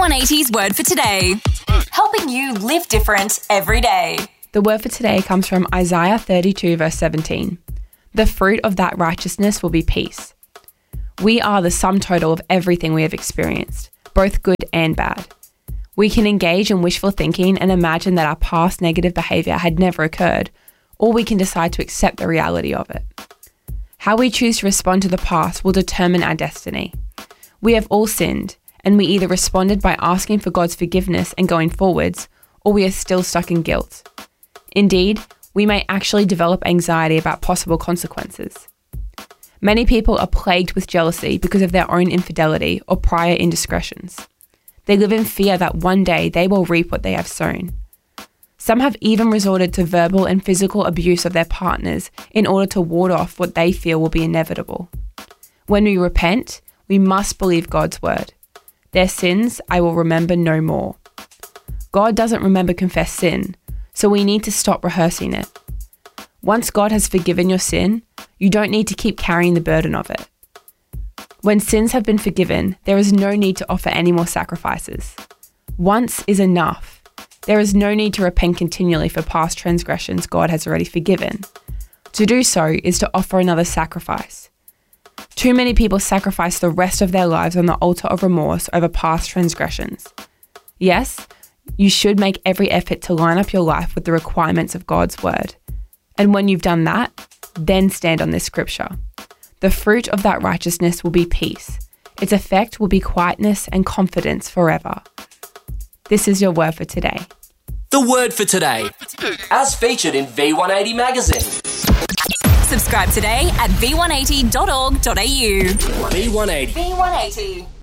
V180's Word for Today, helping you live different every day. The word for today comes from Isaiah 32 verse 17. The fruit of that righteousness will be peace. We are the sum total of everything we have experienced, both good and bad. We can engage in wishful thinking and imagine that our past negative behaviour had never occurred, or we can decide to accept the reality of it. How we choose to respond to the past will determine our destiny. We have all sinned, and we either responded by asking for God's forgiveness and going forwards, or we are still stuck in guilt. Indeed, we may actually develop anxiety about possible consequences. Many people are plagued with jealousy because of their own infidelity or prior indiscretions. They live in fear that one day they will reap what they have sown. Some have even resorted to verbal and physical abuse of their partners in order to ward off what they feel will be inevitable. When we repent, we must believe God's word. Their sins I will remember no more. God doesn't remember confessed sin, so we need to stop rehearsing it. Once God has forgiven your sin, you don't need to keep carrying the burden of it. When sins have been forgiven, there is no need to offer any more sacrifices. Once is enough. There is no need to repent continually for past transgressions God has already forgiven. To do so is to offer another sacrifice. Too many people sacrifice the rest of their lives on the altar of remorse over past transgressions. Yes, you should make every effort to line up your life with the requirements of God's word. And when you've done that, then stand on this scripture. The fruit of that righteousness will be peace. Its effect will be quietness and confidence forever. This is your word for today. The word for today, as featured in V180 magazine. Subscribe today at v180.org.au. V180. V180.